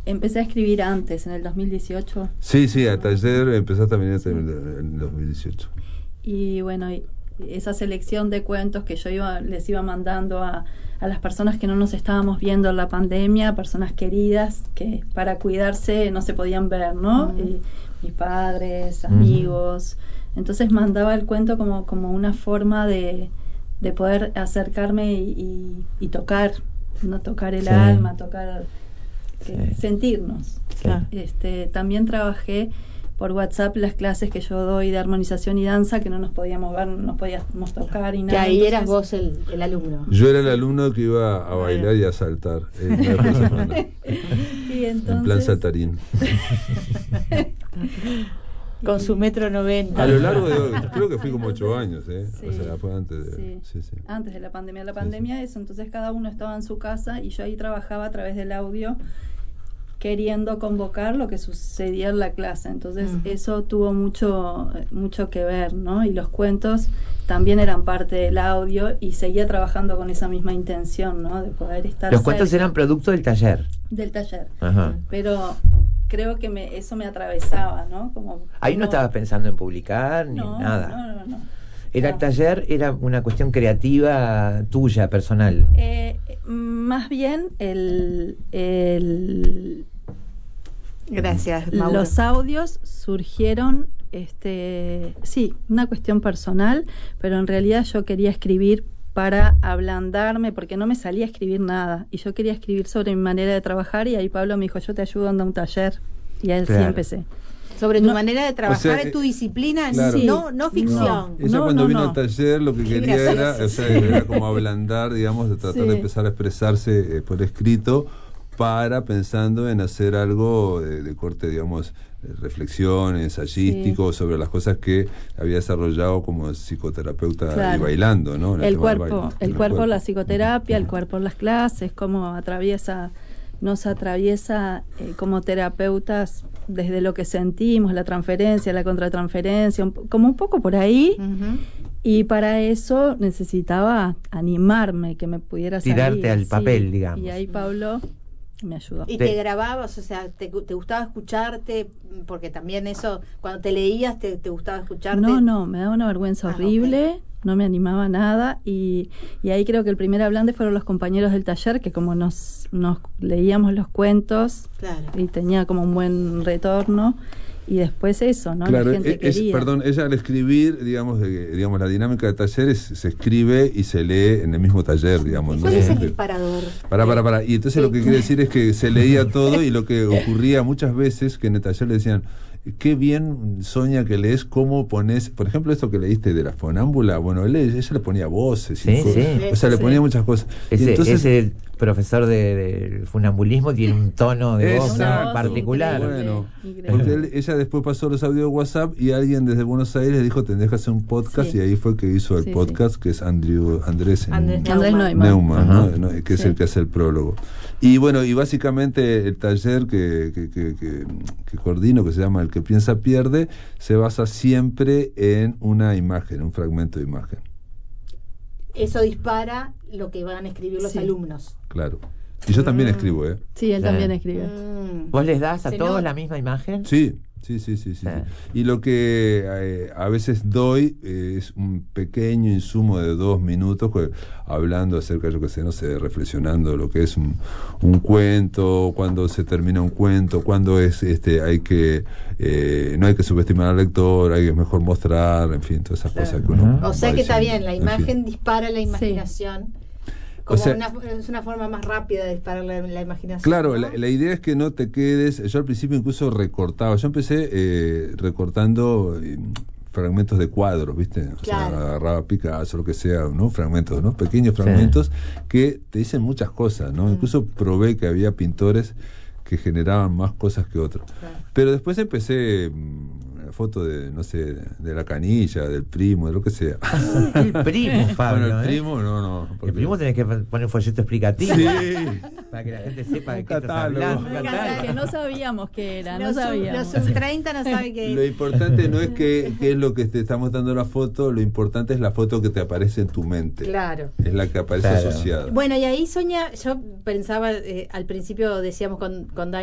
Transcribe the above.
empecé a escribir antes, en el 2018. Sí, a taller empezaste también en el 2018. Y bueno, esa selección de cuentos que yo les iba mandando a las personas que no nos estábamos viendo en la pandemia, personas queridas que para cuidarse no se podían ver, ¿no? Mis padres, amigos. Entonces mandaba el cuento como una forma de poder acercarme y tocar, no tocar el alma, tocar, sentirnos. También trabajé por WhatsApp las clases que yo doy de armonización y danza, que no nos podíamos ver, no nos podíamos tocar y nada. Que ahí eras vos el alumno. Yo era el alumno que iba a bailar y a saltar y entonces, en plan saltarín. Con su 1,90 m. A lo largo de, creo que fui como 8 años, o sea, fue antes de... Sí. Antes de la pandemia. La pandemia eso, entonces cada uno estaba en su casa y yo ahí trabajaba a través del audio, queriendo convocar lo que sucedía en la clase. Entonces eso tuvo mucho que ver, ¿no? Y los cuentos también eran parte del audio y seguía trabajando con esa misma intención, ¿no? De poder estar Los cuentos eran producto del taller. Del taller. Ajá. Pero creo que eso me atravesaba, ¿no? Ahí no estabas pensando en publicar ni nada. No. El taller era una cuestión creativa tuya, personal. Más bien Gracias, Mauro. Los audios surgieron, una cuestión personal, pero en realidad yo quería escribir para ablandarme, porque no me salía a escribir nada, y yo quería escribir sobre mi manera de trabajar, y ahí Pablo me dijo, yo te ayudo a andar a un taller, y así empecé. Sobre tu manera de trabajar, en tu disciplina, claro. no ficción. Ella cuando vino al taller lo que quería era como ablandar, digamos, de tratar de empezar a expresarse por escrito, pensando en hacer algo de corte, digamos, reflexión, ensayístico, sobre las cosas que había desarrollado como psicoterapeuta y bailando, ¿no? El cuerpo, la psicoterapia, el cuerpo, las clases, cómo nos atraviesa como terapeutas desde lo que sentimos, la transferencia, la contratransferencia, como un poco por ahí. Y para eso necesitaba animarme, que me pudiera salir. Tirarte al papel, digamos. Y ahí Pablo me ayudó. ¿Y te grababas? O sea, ¿te gustaba escucharte? Porque también eso, cuando te leías, ¿te gustaba escucharte? No, me daba una vergüenza horrible, no me animaba nada, y ahí creo que el primer hablante fueron los compañeros del taller, que como nos leíamos los cuentos, y tenía como un buen retorno, y después eso, ¿no? Claro, la gente quería. Ella al escribir, digamos, la dinámica de taller se escribe y se lee en el mismo taller, digamos. ¿Cuál es el disparador? Para. Y entonces lo que quiere decir es que se leía todo, y lo que ocurría muchas veces, que en el taller le decían, qué bien, Sonia, que lees, cómo pones, por ejemplo, esto que leíste de la fonámbula, bueno, ella le ponía voces, o sea, le ponía muchas cosas. Ese profesor de funambulismo tiene un tono de voz particular. Bueno, porque ella después pasó los audios de WhatsApp y alguien desde Buenos Aires le dijo, tendrías que hacer un podcast, y ahí fue que hizo el podcast, que es Andrés Neumann, ¿no? Que es el que hace el prólogo. Y bueno, y básicamente el taller que coordino, que se llama El que piensa pierde, se basa siempre en una imagen, un fragmento de imagen. Eso dispara lo que van a escribir los alumnos. Claro. Y yo también escribo, Sí, él también escribe. ¿Vos les das a todos la misma imagen? Sí. Y lo que a veces doy es un pequeño insumo de 2 minutos, hablando acerca, reflexionando lo que es un cuento, cuando se termina un cuento, cuando es no hay que subestimar al lector, es mejor mostrar, en fin, todas esas cosas que uno... O sea que está bien, la imagen dispara la imaginación. Es una forma más rápida de disparar la imaginación. Claro, ¿no? la idea es que no te quedes. Yo al principio incluso recortaba. Yo empecé recortando fragmentos de cuadros, ¿viste? O sea, agarraba Picasso, lo que sea, ¿no? Fragmentos, ¿no? Pequeños fragmentos que te dicen muchas cosas, ¿no? Incluso probé que había pintores que generaban más cosas que otros. Pero después empecé foto de, de la canilla, del primo, de lo que sea. El primo, Pablo. Bueno, el primo, no. El primo tenés que poner folleto explicativo. Sí. Para que la gente sepa de qué estás catálogo. hablando. Que no sabíamos qué era, Los sub-30 no saben qué es. Lo importante no es qué es lo que te está mostrando la foto, lo importante es la foto que te aparece en tu mente. Claro. Es la que aparece asociada. Bueno, y ahí, Sonia, yo pensaba, al principio decíamos con